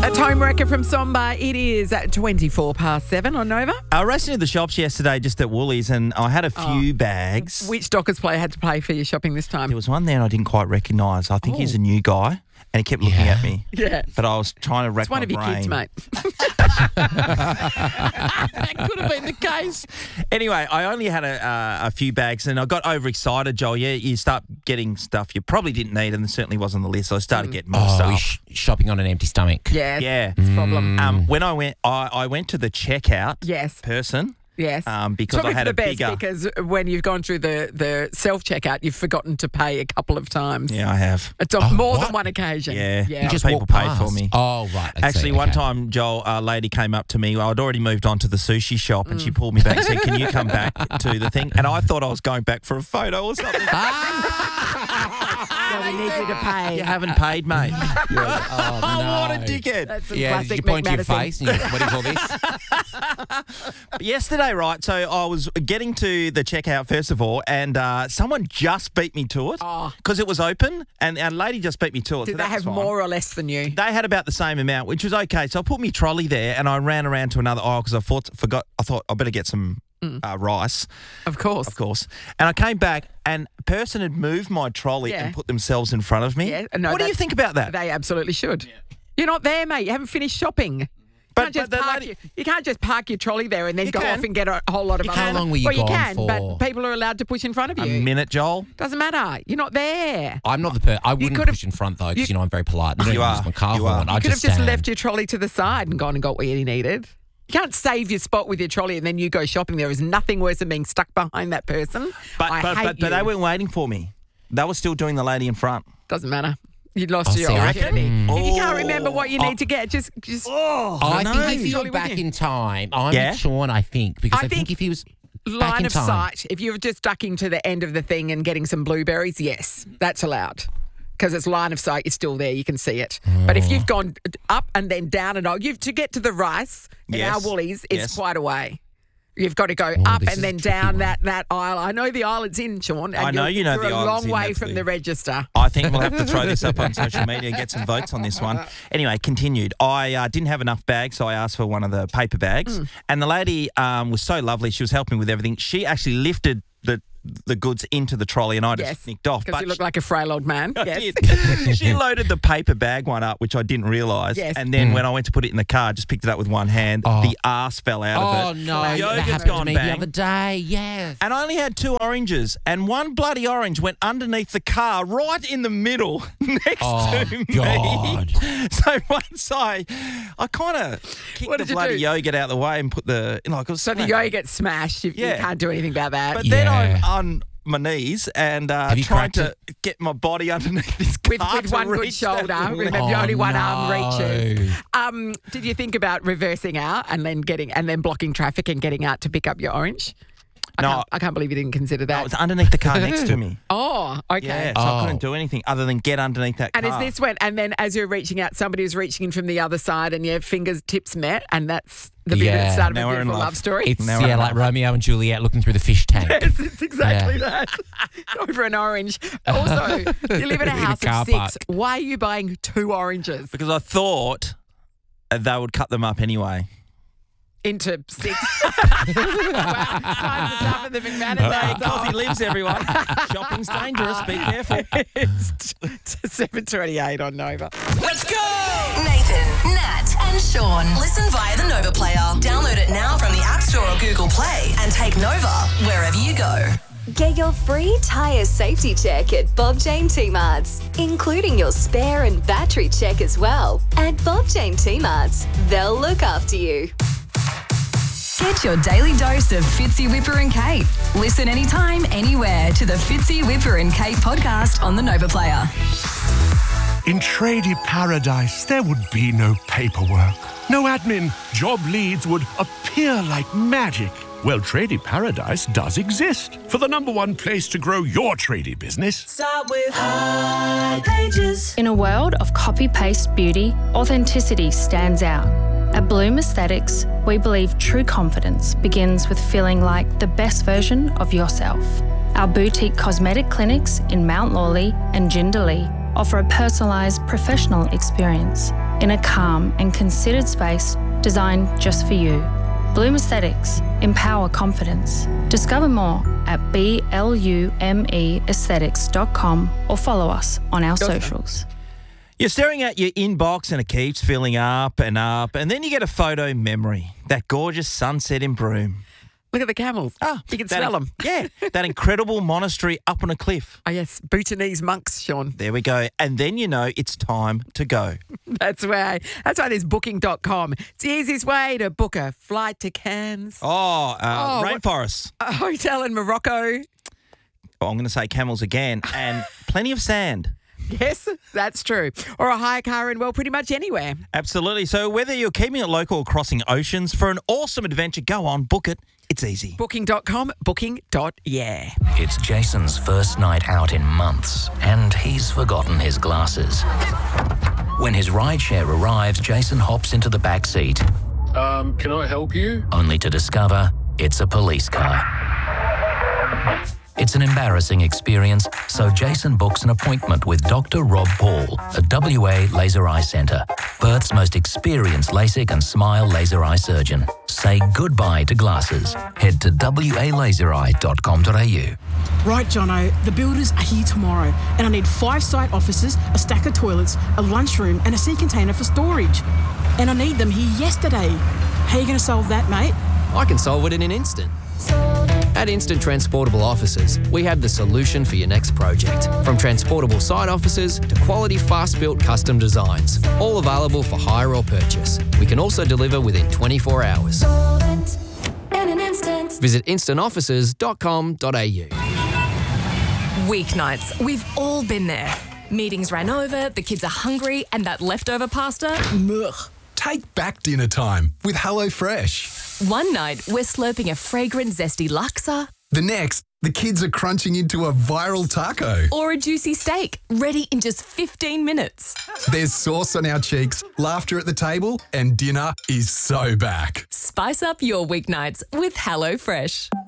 A home wrecker from Somba. It is at 7:24 on Nova. I was racing to the shops yesterday just at Woolies and I had a few bags. Which Dockers player had to pay for your shopping this time? There was one there and I didn't quite recognise. I think he's a new guy and he kept looking at me. Yeah. But I was trying to rack my brain. It's one of your kids, mate. That could have been the case. Anyway, I only had a few bags and I got overexcited, Joel. Yeah, you start getting stuff you probably didn't need and certainly wasn't on the list. So I started getting more stuff. Shopping on an empty stomach. Yes. Yeah. It's a problem. When I went to the checkout person. Yes. Because I had a bigger... Because when you've gone through the self-checkout, you've forgotten to pay a couple of times. Yeah, I have. It's on more than one occasion. Yeah. You just people paid for me. Oh, right. Actually, one time, Joel, a lady came up to me. I'd already moved on to the sushi shop and she pulled me back and said, can you come back to the thing? And I thought I was going back for a photo or something. So we need you to pay. You haven't paid, mate. Oh, no. What a dickhead. That's some Yeah, classic did you point to your Madison. face? And what do you call this? But yesterday, right, so I was getting to the checkout first of all and someone just beat me to it because it was open and a lady just beat me to it. Did so they that was have fine. more or less than you? They had about the same amount, which was okay. So I put my trolley there and I ran around to another aisle because I thought I better get some rice. Of course. And I came back and a person had moved my trolley and put themselves in front of me. Yeah, no, what do you think about that? They absolutely should. Yeah. You're not there, mate. You haven't finished shopping. You can't just park your trolley there and then go off and get a whole lot of other... How long were you Well, you gone can, for? but people are allowed to push in front of you. A minute, Joel. Doesn't matter. You're not there. I'm not the person. I wouldn't could've- push in front, though, because, I'm very polite. I don't You even are. use my car You are. horn. I You could have just stand. left your trolley to the side and gone and got what you needed. You can't save your spot with your trolley and then you go shopping. There is nothing worse than being stuck behind that person. But they weren't waiting for me. They were still doing the lady in front. Doesn't matter. You lost your see, I opportunity. reckon- If you can't remember what you need to get, just I think if Surely you're with back you. in time, I'm with Sean, I think. Because I think if he was back line in of time. sight. If you're just ducking to the end of the thing and getting some blueberries, yes, that's allowed. Because it's line of sight, you're still there, you can see it. But if you've gone up and then down and all, to get to the rice in our Woolies, it's quite a way. You've got to go up this and is then a tricky down one. that aisle. I know the aisle it's in, Sean. And I know you know you're the a aisle long it's in, way that's from the register. I think we'll have to throw this up on social media and get some votes on this one. Anyway, continued. I didn't have enough bags, so I asked for one of the paper bags. And the lady was so lovely. She was helping with everything. She actually lifted the goods into the trolley and I just nicked off. Because you look like a frail old man. I Yes. did. She loaded the paper bag one up, which I didn't realise. Yes. And then when I went to put it in the car, just picked it up with one hand. The arse fell out of Oh, it. no. The That yogurt's happened to gone me the bang. other day. Yes. And I only had 2 oranges, and one bloody orange went underneath the car, right in the middle, next to me. God. So once I kind of kicked What the did you bloody do? yogurt out of the way and put the, it was So the smashed. yogurt smashed. You Yeah. can't do anything about that. But Yeah. then I'm on my knees and you trying cracked to it? get my body underneath this with car with to one good reach that shoulder. left. Remember, Oh, only one arm no. reaches. Did you think about reversing out and then blocking traffic and getting out to pick up your orange? No. I can't believe you didn't consider that. No, it was underneath the car next to me. Oh, okay. Yeah, so I couldn't do anything other than get underneath that And car. is this when, and then as you're reaching out, somebody was reaching in from the other side and your fingertips met, and that's the bit that Yeah. started Now a we're in beautiful love. love story? It's, Now we're like on. Romeo and Juliet looking through the fish tank. Yes, it's exactly Yeah. that. Over an orange. Also, you live in a In a house car of 6. park. Why are you buying 2 oranges Because I thought they would cut them up anyway. into 6? Wow, times are tough in the McManus days. Coffee lives, everyone. Shopping's dangerous. Be careful. It's 7:28 on Nova. Let's go! Nathan, Nat, and Sean. Listen via the Nova Player. Download it now from the App Store or Google Play and take Nova wherever you go. Get your free tyre safety check at Bob Jane T-Marts, including your spare and battery check as well. At Bob Jane T-Marts, they'll look after you. Get your daily dose of Fitzy, Whipper and Kate. Listen anytime, anywhere to the Fitzy, Whipper and Kate podcast on the Nova Player. In tradie paradise, there would be no paperwork, no admin. Job leads would appear like magic. Well, tradie paradise does exist for the #1 place to grow your tradie business. Start with Pages. In a world of copy-paste beauty, authenticity stands out. At Bloom Aesthetics, we believe true confidence begins with feeling like the best version of yourself. Our boutique cosmetic clinics in Mount Lawley and Jindalee offer a personalised professional experience. in a calm and considered space designed just for you. Bloom Aesthetics. Empower confidence. Discover more at BLUMEaesthetics.com or follow us on our socials. You're staring at your inbox and it keeps filling up, and then you get a photo memory. That gorgeous sunset in Broome. Look at the camels. You can smell them. Yeah, that incredible monastery up on a cliff. Oh, yes, Bhutanese monks, Sean. There we go. And then you know it's time to go. That's why there's booking.com. It's the easiest way to book a flight to Cairns. Rainforests. A hotel in Morocco. I'm going to say camels again. And plenty of sand. Yes, that's true. Or a hire car in, well, pretty much anywhere. Absolutely. So whether you're keeping it local or crossing oceans, for an awesome adventure, go on, book it. It's easy. Booking.com, booking.yeah. It's Jason's first night out in months, and he's forgotten his glasses. When his rideshare arrives, Jason hops into the back seat. Can I help you? Only to discover it's a police car. It's an embarrassing experience, so Jason books an appointment with Dr. Rob Paul at WA Laser Eye Centre, Perth's most experienced LASIK and SMILE laser eye surgeon. Say goodbye to glasses. Head to walaseri.com.au. Right, Jono, the builders are here tomorrow, and I need 5 site offices, a stack of toilets, a lunchroom, and a sea container for storage. And I need them here yesterday. How are you going to solve that, mate? I can solve it in an instant. At Instant Transportable Offices, we have the solution for your next project. From transportable site offices to quality fast-built custom designs, all available for hire or purchase. We can also deliver within 24 hours. Visit instantoffices.com.au. Weeknights, we've all been there. Meetings ran over, the kids are hungry, and that leftover pasta? Ugh. Take back dinner time with HelloFresh. One night, we're slurping a fragrant, zesty laksa. The next, the kids are crunching into a viral taco. Or a juicy steak, ready in just 15 minutes. There's sauce on our cheeks, laughter at the table, and dinner is so back. Spice up your weeknights with HelloFresh.